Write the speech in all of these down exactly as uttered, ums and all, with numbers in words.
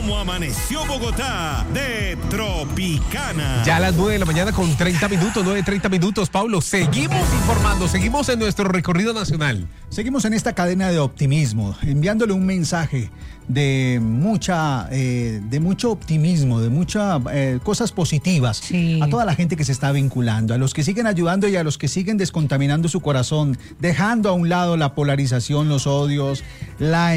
Cómo amaneció Bogotá de Tropicana. Ya a las nueve de la mañana con treinta minutos, nueve treinta minutos, Pablo. Seguimos informando, seguimos en nuestro recorrido nacional. Seguimos en esta cadena de optimismo, enviándole un mensaje de mucha, eh, de mucho optimismo, de muchas eh, cosas positivas sí. a toda la gente que se está vinculando, a los que siguen ayudando y a los que siguen descontaminando su corazón, dejando a un lado la polarización, los odios, la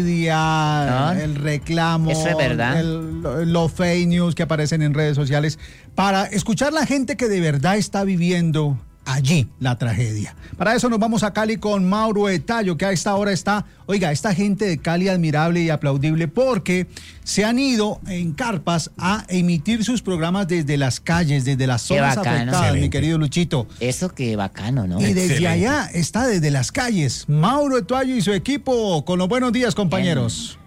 envidia, no, el reclamo, eso es verdad. El, los fake news que aparecen en redes sociales, para escuchar la gente que de verdad está viviendo allí la tragedia. Para eso nos vamos a Cali con Mauro Etayo, que a esta hora está, oiga, esta gente de Cali admirable y aplaudible porque se han ido en carpas a emitir sus programas desde las calles, desde las zonas afectadas, excelente. Mi querido Luchito. Eso qué bacano, ¿no? Y desde excelente. Allá está desde las calles, Mauro Etayo y su equipo, con los buenos días, compañeros.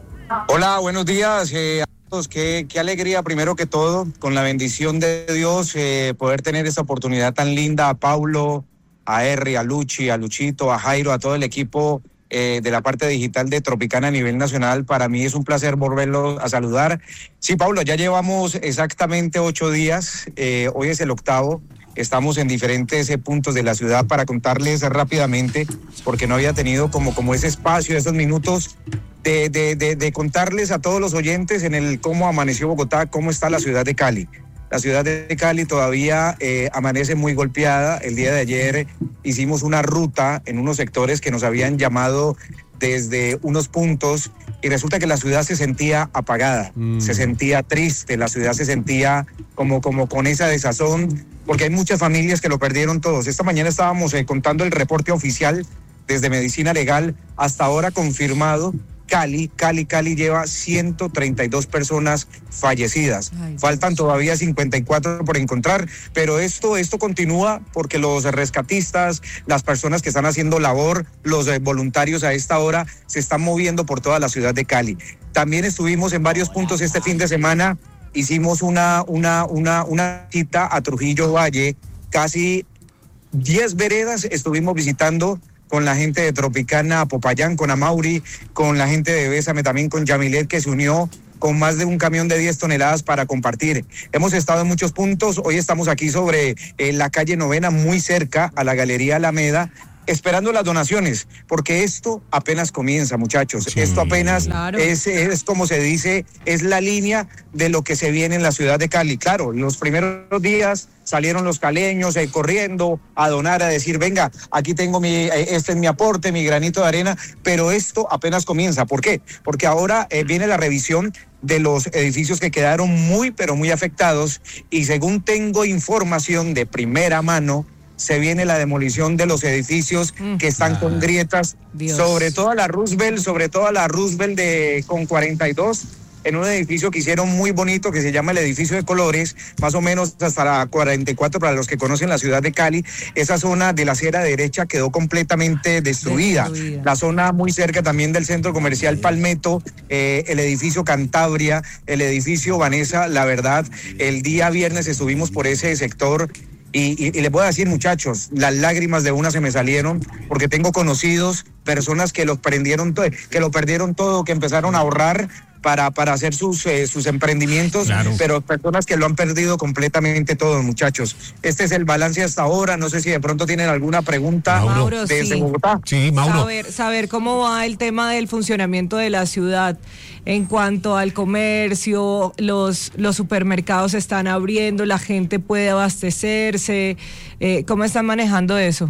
Hola, buenos días. Eh... Qué, qué alegría, primero que todo, con la bendición de Dios, eh, poder tener esta oportunidad tan linda. A Paulo, a Erri, a Luchi, a Luchito, a Jairo, a todo el equipo eh, de la parte digital de Tropicana a nivel nacional. Para mí es un placer volverlos a saludar. Sí, Paulo, ya llevamos exactamente ocho días, eh, hoy es el octavo. Estamos en diferentes eh, puntos de la ciudad para contarles rápidamente, porque no había tenido como, como ese espacio, esos minutos de, de, de, de contarles a todos los oyentes en el cómo amaneció Bogotá, cómo está la ciudad de Cali. La ciudad de Cali todavía eh, amanece muy golpeada. El día de ayer hicimos una ruta en unos sectores que nos habían llamado desde unos puntos y resulta que la ciudad se sentía apagada, mm. se sentía triste, la ciudad se sentía como, como con esa desazón, porque hay muchas familias que lo perdieron todos. Esta mañana estábamos eh, contando el reporte oficial desde Medicina Legal, hasta ahora confirmado. Cali, Cali, Cali lleva ciento treinta y dos personas fallecidas. Ay, faltan Dios. Todavía cincuenta y cuatro por encontrar, pero esto, esto continúa porque los rescatistas, las personas que están haciendo labor, los eh, voluntarios a esta hora se están moviendo por toda la ciudad de Cali. También estuvimos en varios puntos este fin de semana, hicimos una, una, una, una cita a Trujillo Valle, casi diez veredas estuvimos visitando con la gente de Tropicana, a Popayán, con Amauri, con la gente de Bésame, también con Yamilet, que se unió con más de un camión de diez toneladas para compartir. Hemos estado en muchos puntos, hoy estamos aquí sobre eh, la calle Novena, muy cerca a la Galería Alameda, esperando las donaciones, porque esto apenas comienza, muchachos. Sí, esto apenas claro. es, es, como se dice, es la línea de lo que se viene en la ciudad de Cali. Claro, en los primeros días salieron los caleños eh, corriendo a donar, a decir, venga, aquí tengo mi, eh, este es mi aporte, mi granito de arena, pero esto apenas comienza. ¿Por qué? Porque ahora eh, viene la revisión de los edificios que quedaron muy, pero muy afectados, y según tengo información de primera mano, se viene la demolición de los edificios mm. que están ah, con grietas, Dios. sobre todo la Roosevelt, sobre todo la Roosevelt de con cuarenta y dos, en un edificio que hicieron muy bonito que se llama el edificio de colores, más o menos hasta la cuarenta y cuatro, para los que conocen la ciudad de Cali. Esa zona de la acera derecha quedó completamente destruida. destruida. La zona muy cerca también del centro comercial Palmetto, eh, el edificio Cantabria, el edificio Vanessa. La verdad, el día viernes estuvimos por ese sector. Y, y, y les voy a decir, muchachos, las lágrimas de una se me salieron, porque tengo conocidos, personas que lo perdieron todo, que lo perdieron todo, que empezaron a ahorrar para, para hacer sus, eh, sus emprendimientos, claro. pero personas que lo han perdido completamente todo, muchachos. Este es el balance hasta ahora. No sé si de pronto tienen alguna pregunta Mauro, desde sí. Bogotá. Sí, Mauro. Saber, saber cómo va el tema del funcionamiento de la ciudad en cuanto al comercio, los, los supermercados están abriendo, la gente puede abastecerse, eh, ¿cómo están manejando eso?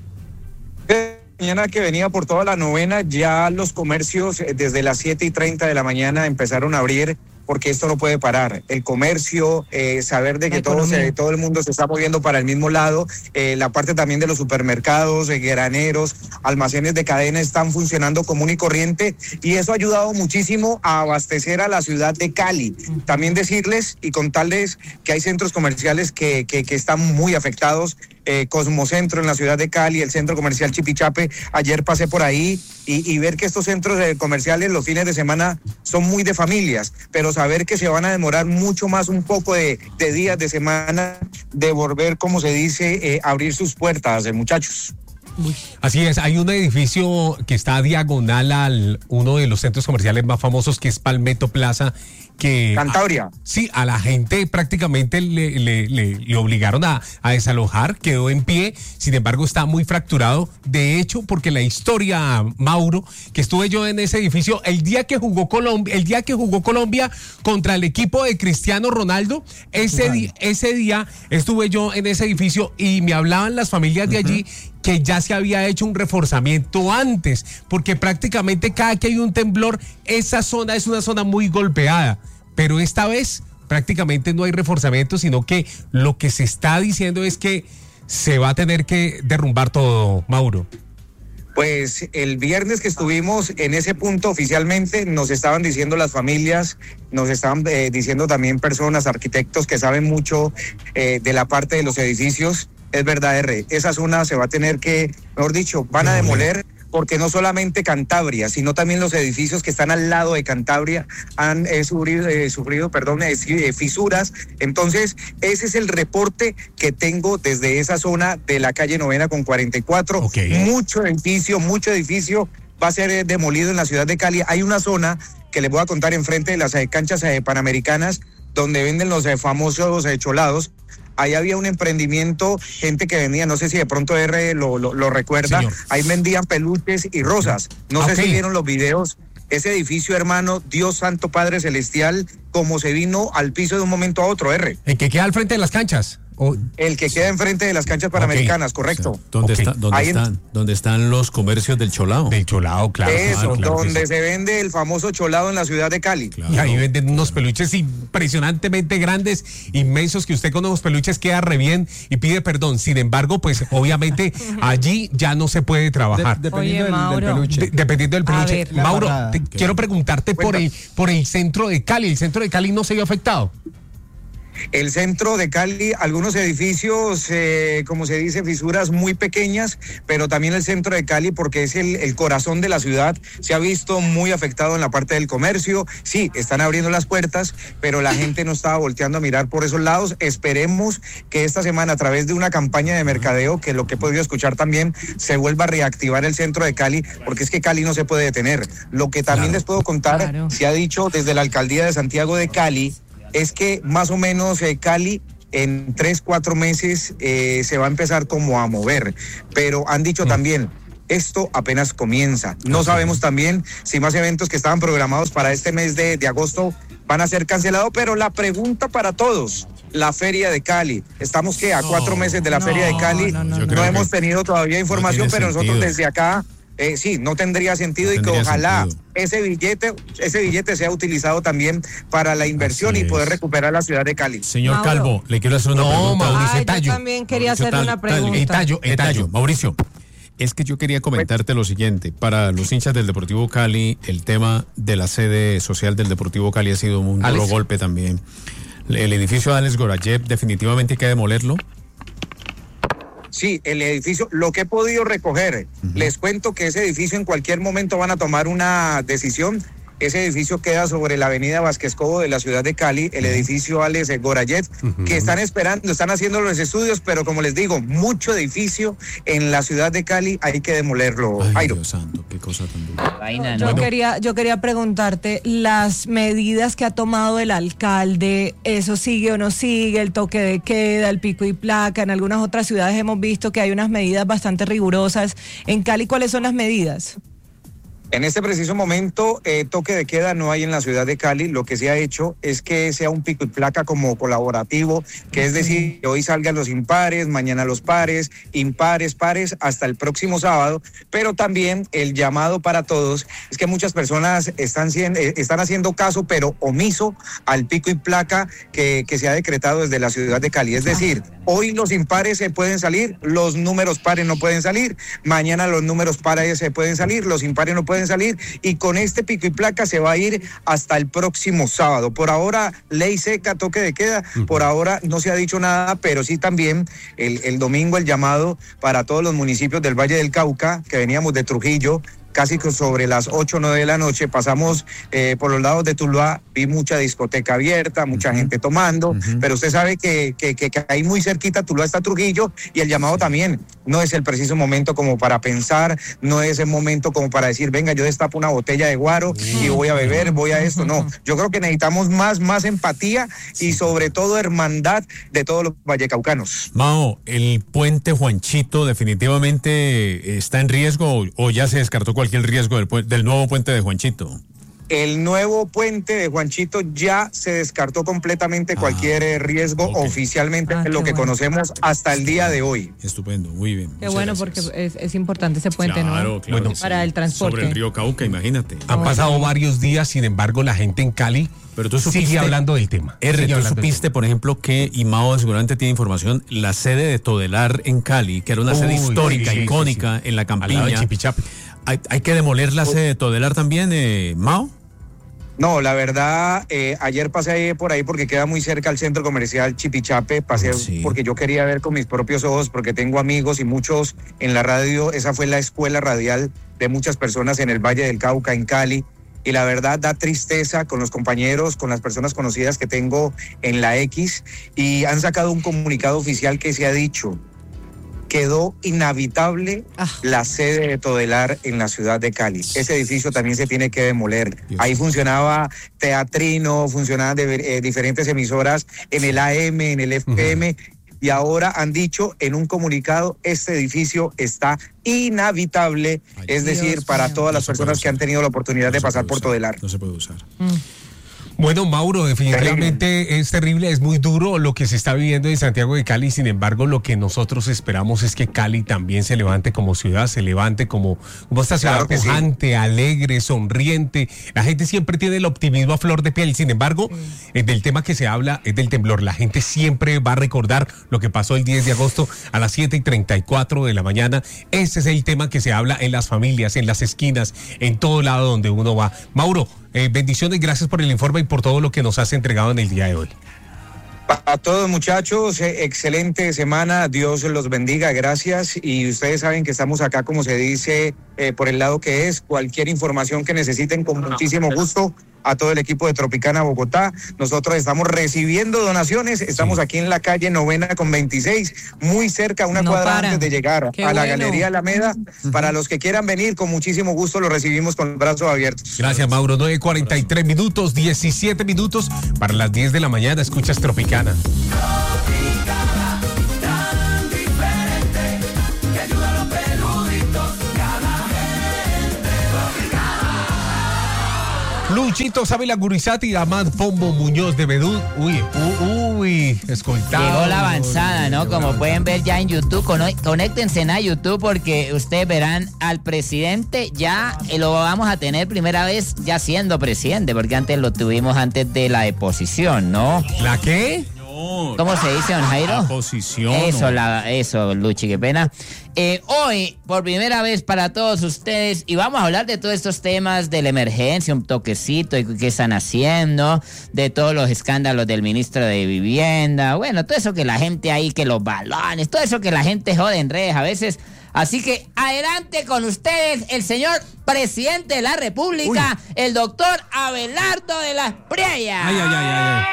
Mañana que venía por toda la novena, ya los comercios desde las siete y treinta de la mañana empezaron a abrir, porque esto no puede parar. El comercio, eh, saber de que todo, se, todo el mundo se está moviendo para el mismo lado, eh, la parte también de los supermercados, eh, graneros, almacenes de cadena están funcionando común y corriente, y eso ha ayudado muchísimo a abastecer a la ciudad de Cali. También decirles y contarles que hay centros comerciales que, que, que están muy afectados. Eh, Cosmocentro en la ciudad de Cali, el centro comercial Chipichape, ayer pasé por ahí y, y ver que estos centros eh, comerciales los fines de semana son muy de familias, pero saber que se van a demorar mucho más, un poco de, de días de semana, de volver, como se dice, eh, abrir sus puertas, eh, muchachos. Así es, hay un edificio que está diagonal al uno de los centros comerciales más famosos, que es Palmetto Plaza, que... Cantabria. A, sí, a la gente prácticamente le, le, le, le obligaron a, a desalojar, quedó en pie, sin embargo está muy fracturado. De hecho, porque la historia, Mauro, que estuve yo en ese edificio el día que jugó Colombia, el día que jugó Colombia contra el equipo de Cristiano Ronaldo, ese, di, ese día estuve yo en ese edificio y me hablaban las familias de allí que ya se había hecho un reforzamiento antes, porque prácticamente cada que hay un temblor, esa zona es una zona muy golpeada, pero esta vez prácticamente no hay reforzamiento, sino que lo que se está diciendo es que se va a tener que derrumbar todo, Mauro. Pues el viernes que estuvimos en ese punto oficialmente nos estaban diciendo las familias, nos estaban eh, diciendo también personas, arquitectos que saben mucho eh, de la parte de los edificios. Es verdad, R, esa zona se va a tener que, mejor dicho, van a demoler, porque no solamente Cantabria, sino también los edificios que están al lado de Cantabria han eh, sufrido, eh, sufrido perdón, eh, fisuras. Entonces, ese es el reporte que tengo desde esa zona de la calle Novena con cuarenta y cuatro. Okay. Mucho edificio, mucho edificio va a ser eh, demolido en la ciudad de Cali. Hay una zona que les voy a contar enfrente de las eh, canchas eh, panamericanas, donde venden los eh, famosos eh, cholados. Ahí había un emprendimiento, gente que vendía, no sé si de pronto R lo, lo, lo recuerda, señor. Ahí vendían peluches y rosas. No okay. sé si vieron los videos. Ese edificio, hermano, Dios Santo Padre Celestial, como se vino al piso de un momento a otro, R. ¿El que queda al frente de las canchas? Oh. El que queda enfrente de las canchas panamericanas, okay. correcto. O sea, ¿Dónde, okay. está, dónde, están, en... ¿Dónde están los comercios del cholao? Del cholao, claro. Eso, claro, claro donde sí. se vende el famoso cholao en la ciudad de Cali. Claro. Y ahí venden unos peluches impresionantemente grandes, inmensos, que usted con los peluches queda re bien y pide perdón. Sin embargo, pues obviamente allí ya no se puede trabajar. De, dependiendo Oye, del, del peluche. De, dependiendo del peluche. Ver, Mauro, te, okay. quiero preguntarte por el, por el centro de Cali. ¿El centro de Cali no se vio afectado? El centro de Cali, algunos edificios, eh, como se dice, fisuras muy pequeñas, pero también el centro de Cali, porque es el, el corazón de la ciudad, se ha visto muy afectado en la parte del comercio. Sí, están abriendo las puertas, pero la gente no estaba volteando a mirar por esos lados. Esperemos que esta semana, a través de una campaña de mercadeo, que lo que he podido escuchar también, se vuelva a reactivar el centro de Cali, porque es que Cali no se puede detener. Lo que también claro, les puedo contar, claro. se ha dicho desde la alcaldía de Santiago de Cali, es que más o menos eh, Cali en tres, cuatro meses eh, se va a empezar como a mover, pero han dicho mm. también, esto apenas comienza. No okay. sabemos también si más eventos que estaban programados para este mes de, de agosto van a ser cancelados, pero la pregunta para todos, la Feria de Cali, estamos que a no, cuatro meses de la no, Feria de Cali, no, no, no, no hemos tenido todavía información, no pero sentido. nosotros desde acá, Eh, sí, no tendría sentido no y tendría que ojalá sentido. ese billete ese billete sea utilizado también para la inversión y poder recuperar la ciudad de Cali. Señor Mauro. Calvo, le quiero hacer una no, pregunta. Mauricio, Ay, yo también quería Mauricio, hacer tal, una pregunta. Etallo, Etallo, Mauricio, es que yo quería comentarte lo siguiente. Para los hinchas del Deportivo Cali, el tema de la sede social del Deportivo Cali ha sido un duro golpe también. El edificio de Alex Gorayev definitivamente hay que demolerlo. Sí, el edificio, lo que he podido recoger, uh-huh. les cuento que ese edificio en cualquier momento van a tomar una decisión. Ese edificio queda sobre la avenida Vázquez Cobo de la ciudad de Cali, el edificio Alex Gorayev, uh-huh. que están esperando, están haciendo los estudios, pero como les digo, mucho edificio en la ciudad de Cali hay que demolerlo. Ay, Jairo. Dios santo, qué cosa tan dura. Vaina, ¿no? Yo quería, yo quería preguntarte, las medidas que ha tomado el alcalde, ¿eso sigue o no sigue? El toque de queda, el pico y placa, en algunas otras ciudades hemos visto que hay unas medidas bastante rigurosas. En Cali, ¿cuáles son las medidas? En este preciso momento, eh, toque de queda no hay en la ciudad de Cali. Lo que se ha hecho es que sea un pico y placa como colaborativo, que es decir, que hoy salgan los impares, mañana los pares, impares, pares, hasta el próximo sábado. Pero también el llamado para todos es que muchas personas están, están haciendo caso, pero omiso al pico y placa que, que se ha decretado desde la ciudad de Cali. Es decir, hoy los impares se pueden salir, los números pares no pueden salir, mañana los números pares se pueden salir, los impares no pueden salir, y con este pico y placa se va a ir hasta el próximo sábado. Por ahora, ley seca, toque de queda, por ahora no se ha dicho nada, pero sí también el, el domingo el llamado para todos los municipios del Valle del Cauca, que veníamos de Trujillo, casi sobre las ocho o nueve de la noche, pasamos eh, por los lados de Tuluá, vi mucha discoteca abierta, mucha uh-huh. gente tomando, uh-huh. pero usted sabe que, que, que, que ahí muy cerquita Tuluá está Trujillo, y el llamado también, no es el preciso momento como para pensar, no es el momento como para decir, venga, yo destapo una botella de guaro uh-huh. y voy a beber, voy a esto, no, yo creo que necesitamos más, más empatía y sobre todo hermandad de todos los vallecaucanos. Mao, ¿el puente Juanchito definitivamente está en riesgo o ya se descartó cualquier riesgo del, pu- del nuevo puente de Juanchito? El nuevo puente de Juanchito ya se descartó completamente ah, cualquier riesgo okay. oficialmente, ah, lo que bueno. conocemos hasta el día de hoy. Estupendo, muy bien. Qué bueno, gracias. Porque es, es importante ese puente, claro, ¿no? Claro, bueno, para sí. el transporte. Sobre el río Cauca, imagínate. Han pasado varios días, sin embargo, la gente en Cali Pero tú supiste, sigue hablando del tema. R, tú supiste, por ejemplo, que, y Mao seguramente tiene información, la sede de Todelar en Cali, que era una Uy, sede histórica, sí, sí, icónica, sí, sí. en la campiña. Al lado de Chipichape. ¿Hay, hay que demoler la sede de Todelar también, eh, Mao? No, la verdad, eh, ayer pasé por ahí porque queda muy cerca al centro comercial Chipichape, pasé sí. porque yo quería ver con mis propios ojos, porque tengo amigos y muchos en la radio, esa fue la escuela radial de muchas personas en el Valle del Cauca, en Cali, y la verdad da tristeza con los compañeros, con las personas conocidas que tengo en la X, y han sacado un comunicado oficial que se ha dicho, quedó inhabitable ah. la sede de Todelar en la ciudad de Cali. Ese edificio también se tiene que demoler. Dios. Ahí funcionaba Teatrino, funcionaban de, eh, diferentes emisoras en el A M, en el F M, uh-huh. y ahora han dicho en un comunicado, este edificio está inhabitable, Ay, es Dios decir, para mío. todas las no personas que han tenido la oportunidad no de pasar por Todelar. No se puede usar. Mm. Bueno, Mauro, definitivamente terrible. Es terrible, es muy duro lo que se está viviendo en Santiago de Cali. Sin embargo, lo que nosotros esperamos es que Cali también se levante como ciudad, se levante como, como esta ciudad claro pujante, sí. alegre, sonriente. La gente siempre tiene el optimismo a flor de piel. Sin embargo, sí. es del tema que se habla es del temblor. La gente siempre va a recordar lo que pasó el diez de agosto a las siete y treinta y cuatro de la mañana. Ese es el tema que se habla en las familias, en las esquinas, en todo lado donde uno va. Mauro, Eh, bendiciones, gracias por el informe y por todo lo que nos has entregado en el día de hoy. A todos muchachos, eh, excelente semana, Dios los bendiga, gracias, y ustedes saben que estamos acá, como se dice, eh, por el lado que es, cualquier información que necesiten con muchísimo gusto, a todo el equipo de Tropicana Bogotá, nosotros estamos recibiendo donaciones, estamos sí. aquí en la calle Novena con veintiséis, muy cerca, una no cuadra para. antes de llegar Qué a la bueno. Galería Alameda, uh-huh. para los que quieran venir, con muchísimo gusto los recibimos con los brazos abiertos. Gracias, Mauro. nueve cuarenta y tres minutos, diecisiete minutos para las diez de la mañana, escuchas Tropicana. Tropicana, tan diferente, que ayuda a los peluditos, cada gente. Tropicana. Luchito Sábila Gurizati, Amad Pombo Muñoz de Bedú. Uy, uy, uy, escoltado. Llegó la avanzada, ¿no? Como pueden ver ya en YouTube, conéctense a YouTube porque ustedes verán al presidente ya, lo vamos a tener primera vez ya siendo presidente, porque antes lo tuvimos antes de la deposición, ¿no? ¿La qué? ¿Cómo se dice, don Jairo? La posición. Eso, la, eso, Luchi, qué pena. Eh, hoy, por primera vez para todos ustedes, y vamos a hablar de todos estos temas de la emergencia, un toquecito, y qué están haciendo, de todos los escándalos del ministro de Vivienda, bueno, todo eso que la gente ahí, que los balones, todo eso que la gente jode en redes a veces. Así que adelante con ustedes, el señor presidente de la República, Uy. el doctor Abelardo de las Priellas. Ay, ay, ay, ay.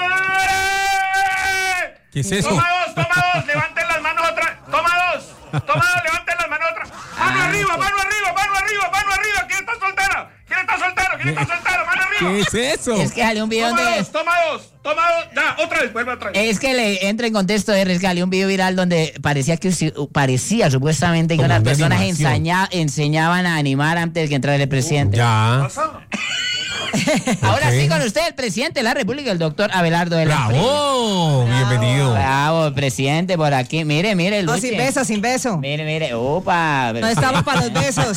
¿Qué es eso? Toma dos, toma dos, levanten las manos otra. Toma dos, toma dos, levanten las manos otra. Mano ah, arriba, mano arriba, mano arriba, mano arriba. ¿Quién está soltero? ¿Quién está soltero? ¿Quién está soltero? Mano arriba. ¿Qué es eso? Es que salió un video toma donde... dos, toma dos, toma dos. Ya, otra vez, vuelve otra vez. Es que le entra en contexto de es que salió un video viral donde parecía que parecía supuestamente que unas personas enseña, enseñaban a animar antes de que entrara el presidente. Uh, ya. Ahora okay. sí, con usted, el presidente de la República, el doctor Abelardo de la Priellas. ¡Bravo! Bienvenido. Bravo, presidente, por aquí. Mire, mire. No, sin beso, sin beso. Mire, mire. Opa. No estamos para los besos.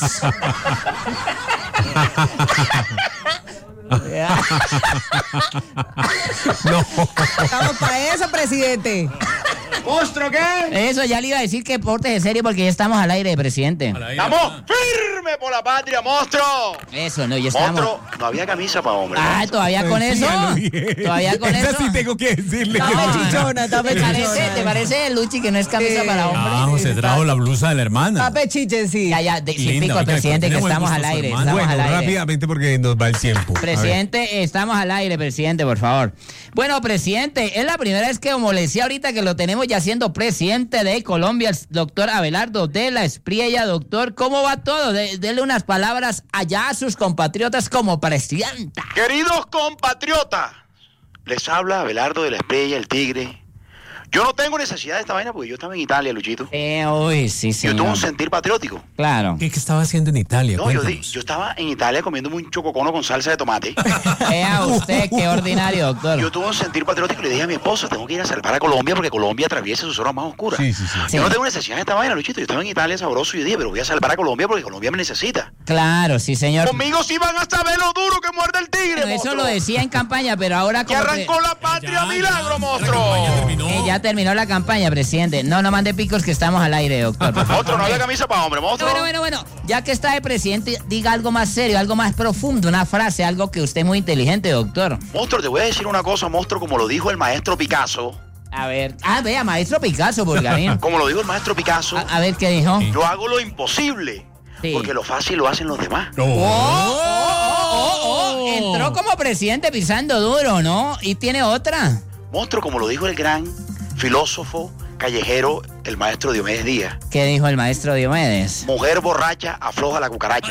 No. Estamos para eso, presidente. ¿Monstruo qué? Eso, ya le iba a decir que portes en serio porque ya estamos al aire, presidente. ¡Estamos firmes por la patria, monstruo! Eso, no, ya estamos. Monstruo, no había camisa para hombre. Ah, ¿todavía con eso? ¿Todavía con Esa eso? sí tengo que decirle. No, que no, sí. chichona, está ¿Te parece, chichona. ¿Te parece, Luchi, que no es camisa para hombre? Ah, se trajo la blusa de la hermana. Está pechiche, sí. Ya, ya, de, sí, Linda, explico al oiga, presidente que tenemos estamos gustos, al aire. hermano. Estamos Bueno, al aire. rápidamente porque nos va el tiempo. A ver. Presidente, estamos al aire, presidente, por favor. Bueno, presidente, es la primera vez que, como le decía ahorita, que lo tenemos ya siendo presidente de Colombia, el doctor Abelardo de la Espriella. Doctor, ¿cómo va todo? De, dele unas palabras allá a sus compatriotas como presidenta. Queridos compatriotas, les habla Abelardo de la Espriella, el Tigre. Yo no tengo necesidad de esta vaina porque yo estaba en Italia, Luchito. Eh, uy, sí, Yo señor. tuve un sentir patriótico. Claro. ¿Qué, qué estaba haciendo en Italia? No, yo, di- Cuéntanos. yo estaba en Italia comiéndome un chococono con salsa de tomate. Vea usted, qué ordinario, doctor. Yo tuve un sentir patriótico y le dije a mi esposa, tengo que ir a salvar a Colombia porque Colombia atraviesa sus zonas más oscuras. Sí, sí, sí. Sí. Yo no tengo necesidad de esta vaina, Luchito. Yo estaba en Italia sabroso y yo dije, pero voy a salvar a Colombia porque Colombia me necesita. Claro, sí, señor. Conmigo sí van a saber lo duro que muerde el tigre, Bueno, eso monstruo. lo decía en campaña, pero ahora Que como... arrancó la patria milagro, monstruo. Eh, ya terminó la campaña, presidente. No, no mande picos que estamos al aire, doctor. por favor. Monstruo, no había camisa para hombre, monstruo. Bueno, bueno, bueno. Ya que está de presidente, diga algo más serio, algo más profundo, una frase, algo que usted es muy inteligente, doctor. Monstruo, te voy a decir una cosa, monstruo, como lo dijo el maestro Picasso. A ver. Ah, vea, maestro Picasso, Burgamín. Como lo dijo el maestro Picasso, A, a ver qué dijo. yo hago lo imposible. Sí. Porque lo fácil lo hacen los demás. Oh, oh, oh, oh. Entró como presidente pisando duro, ¿no? Y tiene otra. Monstruo, como lo dijo el gran filósofo callejero, el maestro Diomedes Díaz. ¿Qué dijo el maestro Diomedes? Mujer borracha afloja la cucaracha.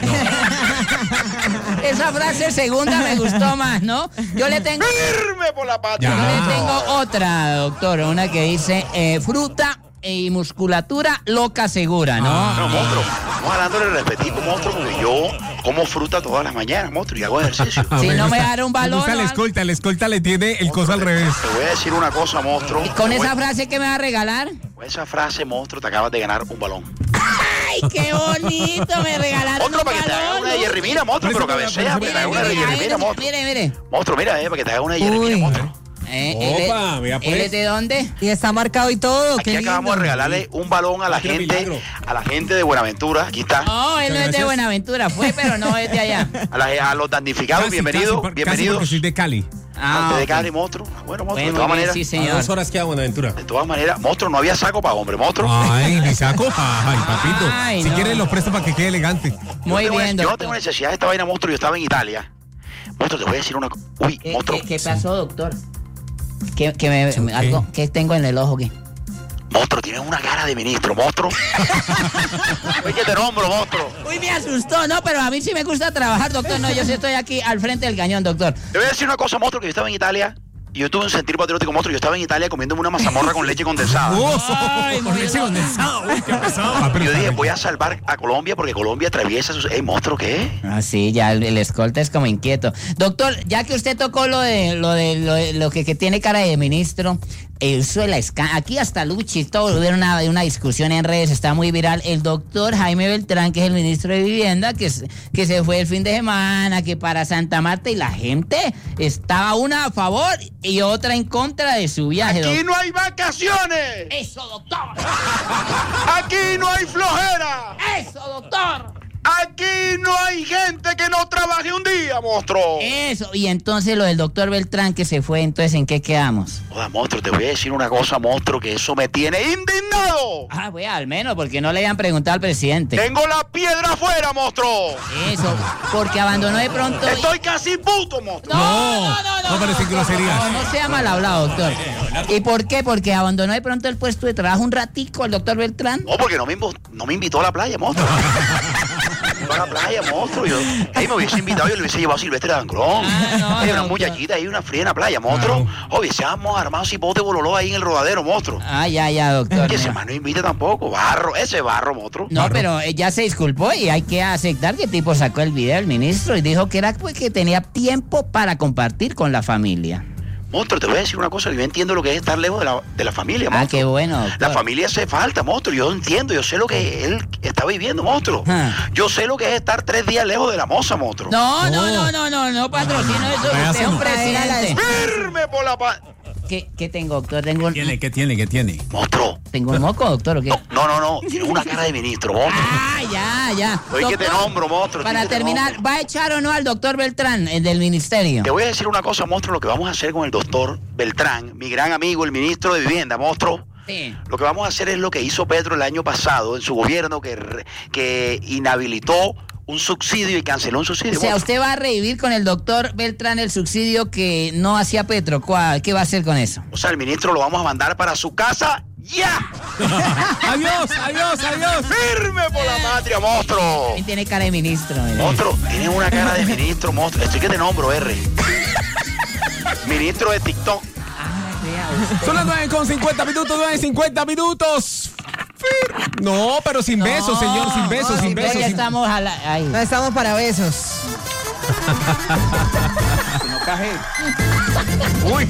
Esa frase segunda me gustó más, ¿no? Yo le tengo... Firme por la patria. Yo Ya. le tengo otra, doctor, una que dice eh, fruta y musculatura loca segura, ¿no? No, monstruo, estamos hablando de respetivo, monstruo, porque yo como fruta todas las mañanas, monstruo, y hago ejercicio. Ah, Si me no me gusta- dará un balón Me gusta o la algo. escolta, el escolta le tiene el coso al revés. Te voy a decir una cosa, monstruo. ¿Y con Te voy- esa frase que me va a regalar? Con esa frase, monstruo, te acabas de ganar un balón. ¡Ay, qué bonito! Me regalaron Monstruo, un para que te haga balón. una de Jerry Mina, monstruo, pero cabecea, para que te haga una de Mire, Jerry mire, Mina, monstruo. mire, mire. Monstruo, mira, eh, para que te haga una de Jerry Mina, Uy. monstruo. Eh, ¿él, Opa, es- vea, pues. ¿Él es de dónde? Y está marcado y todo. Aquí qué acabamos lindo. de regalarle un balón a la Patria gente, milagro. a la gente de Buenaventura. Aquí está. No, él no es de gracias. Buenaventura, fue, pero no es de allá. A, la- a los damnificados, Casi, bienvenidos, casi, por- casi bienvenidos. porque soy de Cali. Ah, Antes de ok. Cali, monstruo. Bueno, monstruo, Bueno, de muy todas bien, maneras. sí, A señor. dos horas queda Buenaventura. De todas maneras, monstruo, no había saco para hombre, monstruo. Ay, mi saco. Ay, papito. Ay, si no. quieres los presto para que quede elegante. Muy yo, tengo- bien, yo no doctor. tengo necesidad de esta vaina, monstruo. Yo estaba en Italia. Monstruo, te voy a decir una cosa. Uy, ¿Qué, monstruo. qué- qué pasó, doctor? ¿Qué, qué me, Sí, me- ¿qué? algo, ¿Qué tengo en el ojo? ¿Qué? Monstruo, tienes una cara de ministro, monstruo. Oye, que te nombro, monstruo. Uy, me asustó, no, pero a mí sí me gusta trabajar, doctor. No, yo sí estoy aquí al frente del cañón, doctor. Te voy a decir una cosa, monstruo, que yo estaba en Italia. Y yo tuve un sentir patriótico, monstruo. Yo estaba en Italia comiéndome una mazamorra con leche condensada. Ay, muy bien. Ah, pero Y yo dije, está voy a salvar a Colombia porque Colombia atraviesa sus... ¡Ey, monstruo, qué! Ah, sí, ya el, el escolta es como inquieto. Doctor, ya que usted tocó lo de lo de lo, de- lo que, que tiene cara de ministro, eso de la esca- aquí hasta Luchi, todo hubo una, una discusión en redes, está muy viral. El doctor Jaime Beltrán, que es el ministro de Vivienda, que, se- que se fue el fin de semana, que para Santa Marta, y la gente estaba una a favor y otra en contra de su viaje. ¡Aquí doc- no hay vacaciones! Eso, doctor. ¡Aquí no hay flojera! Eso, doctor. ¡Aquí no hay gente que no trabaje un día, monstruo! Eso. Y entonces lo del doctor Beltrán que se fue, entonces ¿en qué quedamos? Joder, monstruo, te voy a decir una cosa, monstruo, que eso me tiene indignado. Ah, pues al menos, porque no le habían preguntado al presidente. Tengo la piedra afuera, monstruo. Eso, porque abandonó de pronto. Estoy casi puto, monstruo. No, no, no, no. no parece groserías. No, no sea mal hablado, doctor. ¿Y por qué? Porque abandonó de pronto el puesto de trabajo un ratico el doctor Beltrán. No, porque no me, invo- no me invitó a la playa, monstruo. A la playa, monstruo. Yo, ey, me hubiese invitado, yo le hubiese llevado a Silvestre Dangrón. Ah, no, Hay una no, muchachita ahí, una fría en la playa, monstruo. O hubiésemos armado cipote bololó ahí en el rodadero, monstruo. Ah, ya, ya, doctor. Que ese No, man no invita tampoco. Barro, ese barro, monstruo. No, pero eh, ya se disculpó y hay que aceptar que el tipo sacó el video del ministro y dijo que era pues, que tenía tiempo para compartir con la familia. Monstruo, te voy a decir una cosa. Yo entiendo lo que es estar lejos de la, de la familia, Ah, monstruo. qué bueno, doctor. La familia hace falta, monstruo. Yo entiendo, yo sé lo que él está viviendo, monstruo. Ah. Yo sé lo que es estar tres días lejos de la moza, monstruo. No, no, no, no, no, no patrocino eso. Usted es un Era la presidente. ¡Firme por la paz! ¿Qué, ¿Qué tengo, doctor? Tengo un... ¿Tiene, ¿Qué tiene? ¿Qué tiene? Monstruo. ¿Tengo un moco, doctor, o qué? No, no, no. Tienes una cara de ministro, monstruo. Ah, ya, ya. Oye, que te Doctor, nombro, monstruo. Para oye, que te terminar, nombro. ¿va a echar o no al doctor Beltrán, el del ministerio? Te voy a decir una cosa, monstruo. Lo que vamos a hacer con el doctor Beltrán, mi gran amigo, el ministro de Vivienda, monstruo. Sí. Lo que vamos a hacer es lo que hizo Petro el año pasado en su gobierno, que, re- que inhabilitó un subsidio y canceló un subsidio. O sea, monstruo. usted va a revivir con el doctor Beltrán el subsidio que no hacía Petro. ¿Cuál? ¿Qué va a hacer con eso? O sea, el ministro lo vamos a mandar para su casa ya. Adiós, adiós, adiós. ¡Firme por la patria, monstruo! Él tiene cara de ministro. mire. Monstruo, tienes una cara de ministro, monstruo. Estoy que te nombro, R. Ministro de TikTok. Ah, vea usted. Son las nueve con cincuenta minutos, nueve cincuenta minutos. No, pero sin besos, No, señor, sin besos, no, sin sin besos. Ya sin- estamos a la... Ay. No estamos para besos. Uy.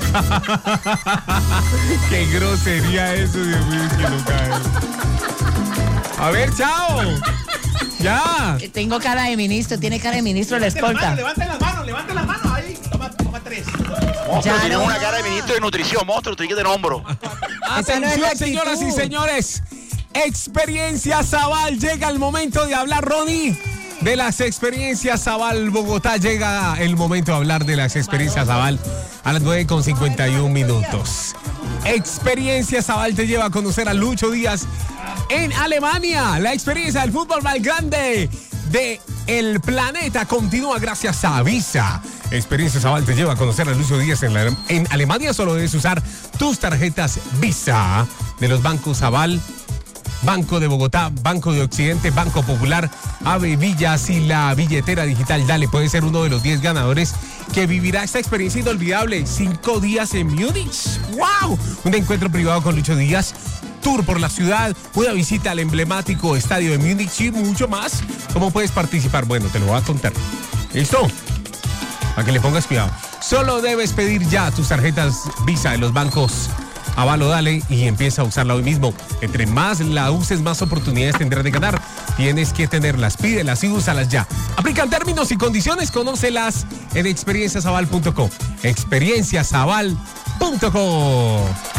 Qué grosería eso, Dios mío, que no cae. A ver, chao. Ya. Eh, Tengo cara de ministro, tiene cara de ministro la escolta. Levanten las manos, levanten las manos ahí. Toma, toma tres. Monstruo, Ya tienes no. una cara de ministro de nutrición, monstruo. Estoy que te nombro. Esa no es la Atención, señoras y actitud. señores. Experiencia Zaval. Llega el momento de hablar, Ronnie. De las experiencias Zaval Bogotá. Llega el momento de hablar de las experiencias Zaval a las nueve con cincuenta y un minutos. Experiencia Zaval te lleva a conocer a Lucho Díaz en Alemania. La experiencia del fútbol más grande de el planeta continúa gracias a Visa. Experiencia Zaval te lleva a conocer a Lucho Díaz en, la- en Alemania. Solo debes usar tus tarjetas Visa de los bancos Zaval, Banco de Bogotá, Banco de Occidente, Banco Popular, Ave Villas y la billetera digital Dale. Puede ser uno de los diez ganadores que vivirá esta experiencia inolvidable. Cinco días en Múnich. ¡Wow! Un encuentro privado con Lucho Díaz, tour por la ciudad, una visita al emblemático estadio de Múnich y mucho más. ¿Cómo puedes participar? Bueno, te lo voy a contar. ¿Listo? Para que le pongas cuidado. Solo debes pedir ya tus tarjetas Visa de los bancos Avalo Dale y empieza a usarla hoy mismo. Entre más la uses, más oportunidades tendrás de ganar. Tienes que tenerlas, pídelas y úsalas ya. Aplican términos y condiciones, conócelas en experiencias aval punto com. experiencias aval punto com.